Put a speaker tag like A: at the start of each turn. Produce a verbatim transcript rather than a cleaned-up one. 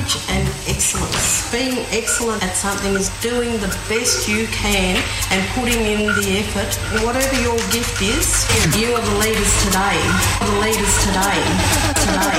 A: courage and excellence. Being excellent at something is doing the best you can and putting in the effort. Whatever your gift is, you are the leaders today. The leaders today. Today.